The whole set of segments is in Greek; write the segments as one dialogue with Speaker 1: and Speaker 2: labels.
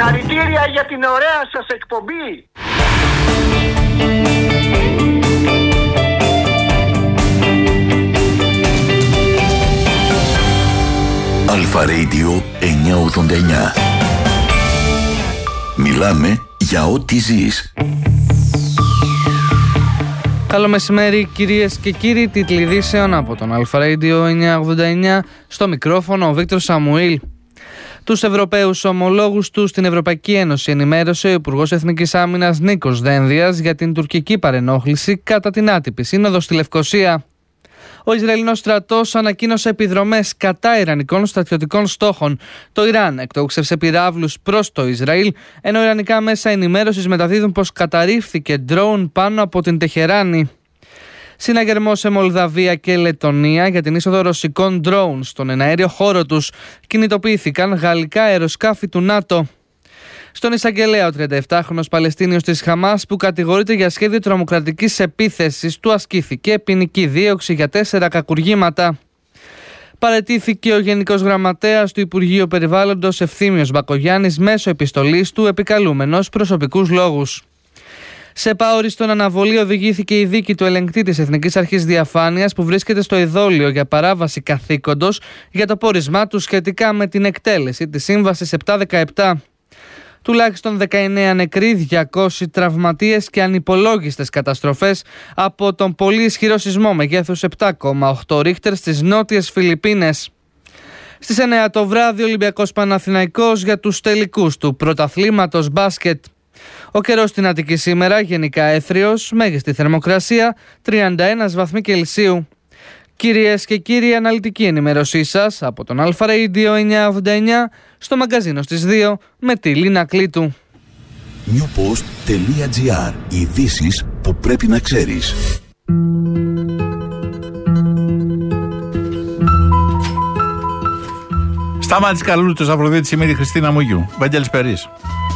Speaker 1: Συγχαρητήρια για την ωραία σας εκπομπή.
Speaker 2: Αλφα Radio 989. Μιλάμε για ό,τι ζεις.
Speaker 3: Καλό μεσημέρι κυρίες και κύριοι, τίτλοι ειδήσεων από τον Αλφα Radio 989, στο μικρόφωνο ο Βίκτορ Σαμουήλ. Τους Ευρωπαίους ομολόγους του στην Ευρωπαϊκή Ένωση ενημέρωσε ο Υπουργός Εθνικής Άμυνας Νίκος Δένδιας για την τουρκική παρενόχληση κατά την άτυπη σύνοδο στη Λευκοσία. Ο Ισραηλινός στρατός ανακοίνωσε επιδρομές κατά ιρανικών στρατιωτικών στόχων. Το Ιράν εκτόξευσε πυράβλους προς το Ισραήλ, ενώ ιρανικά μέσα ενημέρωσης μεταδίδουν πως καταρρίφθηκε ντρόουν πάνω από την Τεχεράνη. Συναγερμό σε Μολδαβία και Λετονία για την είσοδο ρωσικών ντρόουν στον εναέριο χώρο τους. Κινητοποιήθηκαν γαλλικά αεροσκάφη του ΝΑΤΟ. Στον εισαγγελέα, ο 37χρονος Παλαιστίνιος της Χαμάς που κατηγορείται για σχέδιο τρομοκρατικής επίθεσης, του ασκήθηκε ποινική δίωξη για 4 κακουργήματα. Παραιτήθηκε ο Γενικός Γραμματέας του Υπουργείου Περιβάλλοντος Ευθύμιος Μπακογιάννης μέσω επιστολής του, επικαλούμενος προσωπικούς λόγους. Σε πάοριστον αναβολή οδηγήθηκε η δίκη του ελεγκτή της Εθνικής Αρχής Διαφάνειας που βρίσκεται στο ειδόλιο για παράβαση καθήκοντος για το πόρισμά του σχετικά με την εκτέλεση της Σύμβασης 717. Τουλάχιστον 19 νεκροί, 200 τραυματίες και ανυπολόγιστες καταστροφές από τον πολύ ισχυρό σεισμό μεγέθους 7,8 ρίχτερ στις νότιες Φιλιππίνες. Στις 9 το βράδυ, Ολυμπιακός Παναθηναϊκός για τους τελικούς του πρωταθλήματος μπάσκετ. Ο καιρός στην Αττική σήμερα γενικά έθριος, μέγιστη θερμοκρασία 31 βαθμοί Κελσίου. Κυρίες και κύριοι, αναλυτική ενημέρωσή σας από τον Αλφα Radio 989 στο μαγκαζίνο στις 2 με τη Λίνα Κλήτου.
Speaker 2: newpost.gr. Ειδήσεις που πρέπει να ξέρεις.
Speaker 4: Σταμάτης Καλούλητος, Αφροδίτη Σιμίδη, Χριστίνα Μουγιού, Βαγγέλης Περής.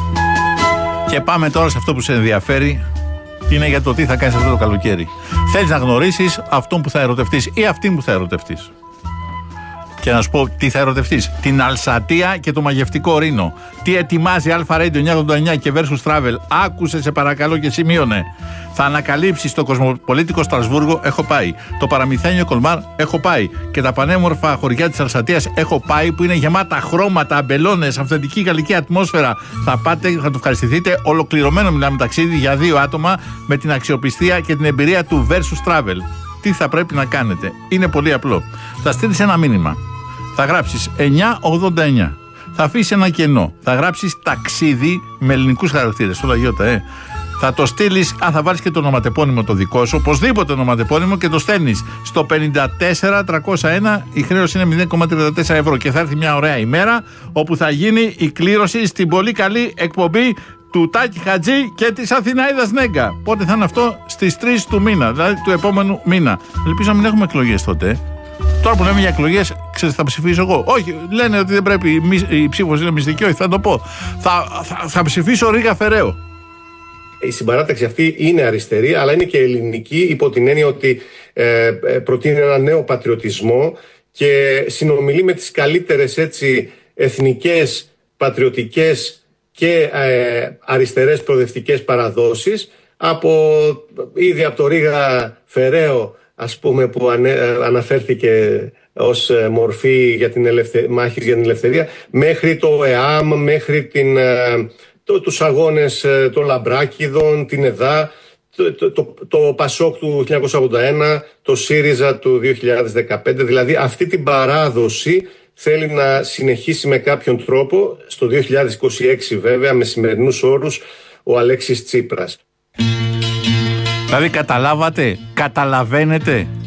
Speaker 4: Και πάμε τώρα σε αυτό που σε ενδιαφέρει. Είναι για το τι θα κάνεις αυτό το καλοκαίρι. Θέλεις να γνωρίσεις αυτόν που θα ερωτευτείς ή αυτήν που θα ερωτευτείς. Και να σου πω τι θα ερωτευτείς. Την Αλσατία και το μαγευτικό Ρήνο. Τι ετοιμάζει Αλφα Radio 989 και Versus Travel. Άκουσε σε παρακαλώ και σημείωνε. Θα ανακαλύψεις το κοσμοπολίτικο Στρασβούργο, έχω πάει. Το παραμυθένιο Κολμάρ, έχω πάει. Και τα πανέμορφα χωριά της Αλσατίας, έχω πάει, που είναι γεμάτα χρώματα, αμπελώνες, αυθεντική γαλλική ατμόσφαιρα. Θα πάτε, θα το ευχαριστηθείτε. Ολοκληρωμένο μιλάμε ταξίδι για 2 άτομα με την αξιοπιστία και την εμπειρία του Versus Travel. Τι θα πρέπει να κάνετε? Είναι πολύ απλό. Θα στείλεις ένα μήνυμα. Θα γράψεις 989. Θα αφήσεις ένα κενό. Θα γράψεις ταξίδι με ελληνικούς χαρακτήρες. Όλα γιώτα, Θα το στείλεις, θα βάλεις και το ονοματεπώνυμο το δικό σου, οπωσδήποτε ονοματεπώνυμο, και το στέλνεις στο 54301. Η χρέωση είναι 0,34 ευρώ και θα έρθει μια ωραία ημέρα όπου θα γίνει η κλήρωση στην πολύ καλή εκπομπή του Τάκη Χατζή και της Αθηναίδας Νέγκα. Πότε θα είναι αυτό? Στις 3 του μήνα, δηλαδή του επόμενου μήνα. Ελπίζω να μην έχουμε εκλογές τότε. Τώρα που λέμε για εκλογές, ξέρετε, θα ψηφίσω εγώ. Όχι, λένε ότι δεν πρέπει, η ψήφος είναι μυστική. Όχι, θα το πω. Θα ψηφίσω Ρίγα Φεραίο.
Speaker 5: Η συμπαράταξη αυτή είναι αριστερή, αλλά είναι και ελληνική, υπό την έννοια ότι προτείνει ένα νέο πατριωτισμό και συνομιλεί με τις καλύτερες εθνικές, πατριωτικές και αριστερές προοδευτικές παραδόσεις, ήδη από το Ρίγα Φεραίο, ας πούμε, που αναφέρθηκε ως μορφή για την μάχης για την ελευθερία, μέχρι το ΕΑΜ, μέχρι τους αγώνες των Λαμπράκηδων, την ΕΔΑ, το ΠΑΣΟΚ του 1981, το ΣΥΡΙΖΑ του 2015. Δηλαδή αυτή την παράδοση θέλει να συνεχίσει με κάποιον τρόπο στο 2026, βέβαια με σημερινούς όρους, ο Αλέξης Τσίπρας.
Speaker 4: Δηλαδή καταλάβατε, καταλαβαίνετε